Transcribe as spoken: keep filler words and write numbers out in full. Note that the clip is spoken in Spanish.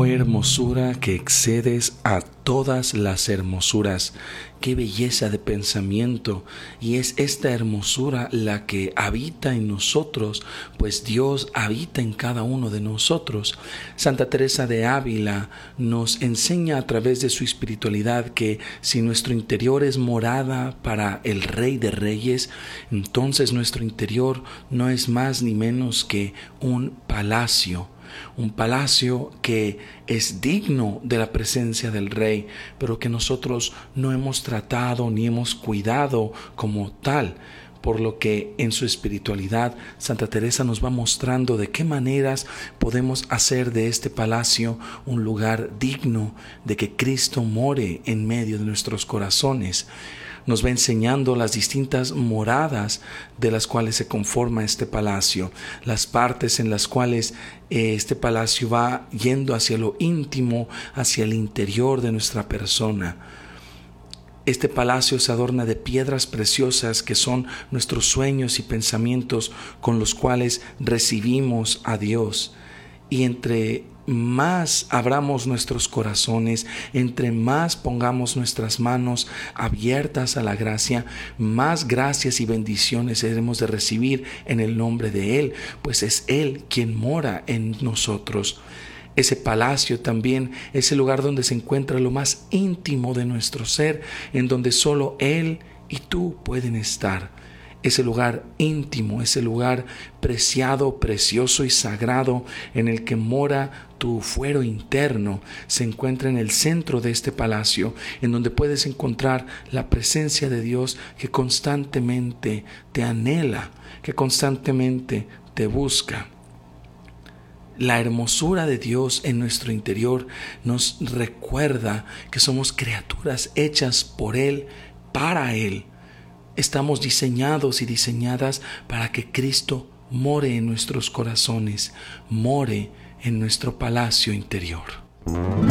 Oh hermosura que excedes a todas las hermosuras, qué belleza de pensamiento, y es esta hermosura la que habita en nosotros, pues Dios habita en cada uno de nosotros. Santa Teresa de Ávila nos enseña a través de su espiritualidad que si nuestro interior es morada para el Rey de Reyes, entonces nuestro interior no es más ni menos que un palacio. Un palacio que es digno de la presencia del Rey, pero que nosotros no hemos tratado ni hemos cuidado como tal. Por lo que en su espiritualidad Santa Teresa nos va mostrando de qué maneras podemos hacer de este palacio un lugar digno de que Cristo more en medio de nuestros corazones. Nos va enseñando las distintas moradas de las cuales se conforma este palacio, las partes en las cuales eh, este palacio va yendo hacia lo íntimo, hacia el interior de nuestra persona. Este palacio se adorna de piedras preciosas que son nuestros sueños y pensamientos con los cuales recibimos a Dios. Y entre más abramos nuestros corazones, entre más pongamos nuestras manos abiertas a la gracia, más gracias y bendiciones hemos de recibir en el nombre de Él, pues es Él quien mora en nosotros. Ese palacio también es el lugar donde se encuentra lo más íntimo de nuestro ser, en donde solo Él y tú pueden estar. Ese lugar íntimo, ese lugar preciado, precioso y sagrado en el que mora tu fuero interno, se encuentra en el centro de este palacio, en donde puedes encontrar la presencia de Dios que constantemente te anhela, que constantemente te busca. La hermosura de Dios en nuestro interior nos recuerda que somos criaturas hechas por Él, para Él. Estamos diseñados y diseñadas para que Cristo more en nuestros corazones, more en nuestro palacio interior.